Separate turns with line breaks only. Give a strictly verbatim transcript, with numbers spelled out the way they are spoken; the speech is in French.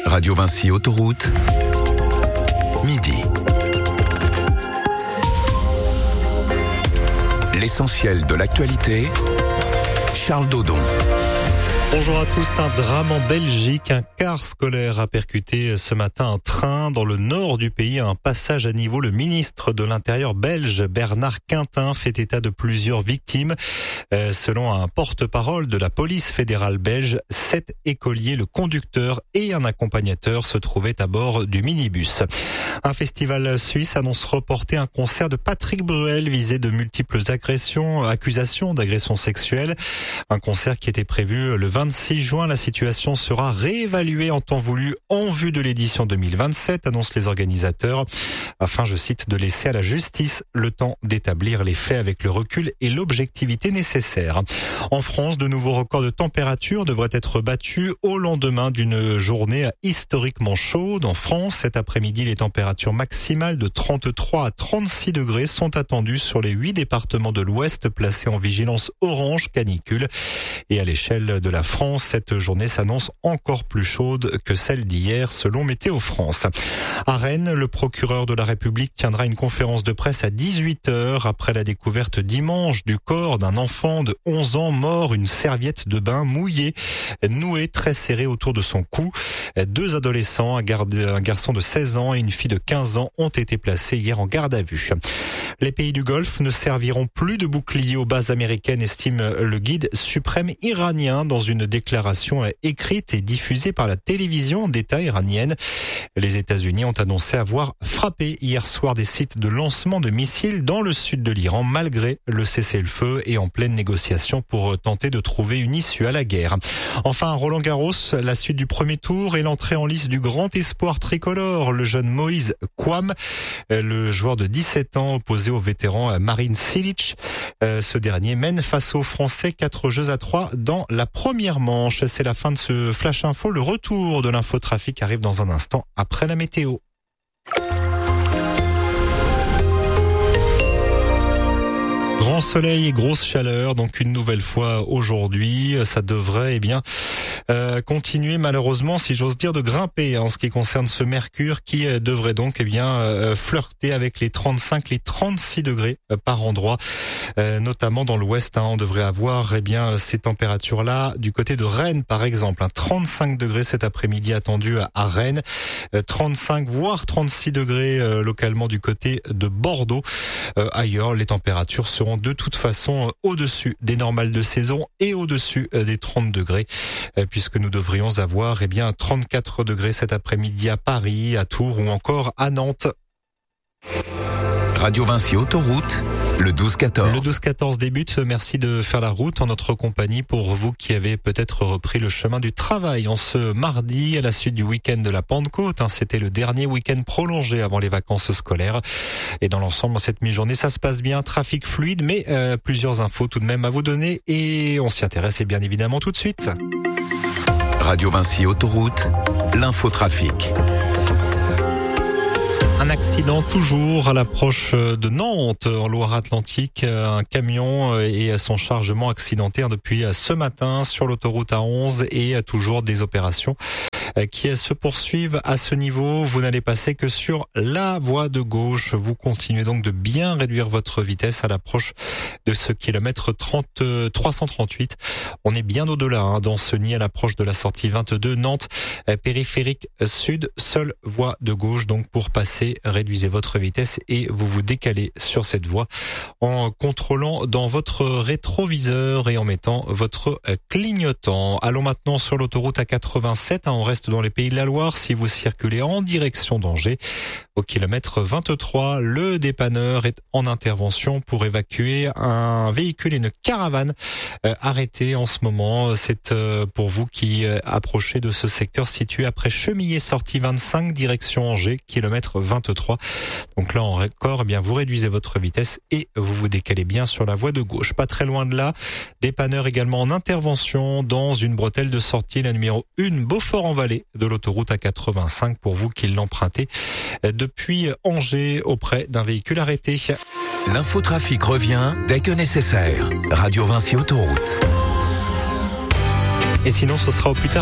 Radio Vinci Autoroute, midi. L'essentiel de l'actualité, Charles Dodon.
Bonjour à tous. Un drame en Belgique. Un car scolaire a percuté ce matin un train dans le nord du pays à un passage à niveau. Le ministre de l'Intérieur belge, Bernard Quintin, fait état de plusieurs victimes. Euh, selon un porte-parole de la police fédérale belge, sept écoliers, le conducteur et un accompagnateur se trouvaient à bord du minibus. Un festival suisse annonce reporter un concert de Patrick Bruel visé de multiples agressions, accusations d'agression sexuelle. Un concert qui était prévu le vingt-six juin, la situation sera réévaluée en temps voulu en vue de l'édition deux mille vingt-sept, annoncent les organisateurs, afin, je cite, de laisser à la justice le temps d'établir les faits avec le recul et l'objectivité nécessaires. En France, de nouveaux records de température devraient être battus au lendemain d'une journée historiquement chaude. En France, cet après-midi, les températures maximales de trente-trois à trente-six degrés sont attendues sur les huit départements de l'Ouest placés en vigilance orange canicule. Et à l'échelle de la France, cette journée s'annonce encore plus chaude que celle d'hier, selon Météo France. À Rennes, le procureur de la République tiendra une conférence de presse à dix-huit heures après la découverte dimanche du corps d'un enfant de onze ans mort, une serviette de bain mouillée, nouée très serrée autour de son cou. Deux adolescents, un, garde, un garçon de seize ans et une fille de quinze ans, ont été placés hier en garde à vue. Les pays du Golfe ne serviront plus de boucliers aux bases américaines, estime le guide suprême iranien dans une déclaration écrite et diffusée par la télévision d'État iranienne. Les États-Unis ont annoncé avoir frappé hier soir des sites de lancement de missiles dans le sud de l'Iran, malgré le cessez-le-feu et en pleine négociation pour tenter de trouver une issue à la guerre. Enfin, Roland Garros, la suite du premier tour et l'entrée en lice du grand espoir tricolore, le jeune Moïse Kouam, le joueur de dix-sept ans opposé au vétéran Marin Cilic. Ce dernier mène face aux Français quatre jeux à trois dans la première manche. C'est la fin de ce Flash Info. Le retour de l'infotrafic arrive dans un instant après la météo. Grand soleil et grosse chaleur, donc une nouvelle fois aujourd'hui, ça devrait eh bien euh, continuer malheureusement, si j'ose dire, de grimper en ce qui concerne ce mercure qui euh, devrait donc eh bien euh, flirter avec les trente-cinq, les trente-six degrés euh, par endroit, euh, notamment dans l'ouest. Hein, on devrait avoir eh bien ces températures-là du côté de Rennes par exemple, hein, trente-cinq degrés cet après-midi attendu à, à Rennes, euh, trente-cinq voire trente-six degrés euh, localement du côté de Bordeaux. Euh, ailleurs, les températures seront de toute façon au-dessus des normales de saison et au-dessus des trente degrés, puisque nous devrions avoir eh bien trente-quatre degrés cet après-midi à Paris, à Tours ou encore à Nantes.
Radio Vinci Autoroute, le douze quatorze.
Le douze quatorze débute. Merci de faire la route en notre compagnie pour vous qui avez peut-être repris le chemin du travail en ce mardi à la suite du week-end de la Pentecôte. C'était le dernier week-end prolongé avant les vacances scolaires. Et dans l'ensemble, cette mi-journée, ça se passe bien. Trafic fluide, mais euh, plusieurs infos tout de même à vous donner. Et on s'y intéresse et bien évidemment tout de suite.
Radio Vinci Autoroute, l'infotrafic.
Un accident toujours à l'approche de Nantes, en Loire-Atlantique. Un camion et son chargement accidenté depuis ce matin sur l'autoroute A onze et toujours des opérations qui se poursuivent à ce niveau. Vous n'allez passer que sur la voie de gauche. Vous continuez donc de bien réduire votre vitesse à l'approche de ce kilomètre trente, trois cent trente-huit. On est bien au-delà, hein, dans ce nid à l'approche de la sortie vingt-deux Nantes, périphérique sud, seule voie de gauche. Donc pour passer, réduisez votre vitesse et vous vous décalez sur cette voie en contrôlant dans votre rétroviseur et en mettant votre clignotant. Allons maintenant sur l'autoroute A quatre-vingt-sept. On reste dans les Pays de la Loire. Si vous circulez en direction d'Angers, au kilomètre vingt-trois, le dépanneur est en intervention pour évacuer un véhicule et une caravane euh, arrêtés en ce moment. C'est euh, pour vous qui euh, approchez de ce secteur situé après Chemillé, sortie vingt-cinq, direction Angers, kilomètre vingt-trois. Donc là encore, eh bien vous réduisez votre vitesse et vous vous décalez bien sur la voie de gauche. Pas très loin de là, dépanneur également en intervention dans une bretelle de sortie, la numéro un, Beaufort-en-Vallée de l'autoroute A quatre-vingt-cinq, pour vous qui l'empruntez depuis Angers auprès d'un véhicule arrêté.
L'infotrafic revient dès que nécessaire. Radio Vinci Autoroute.
Et sinon, ce sera au plus tard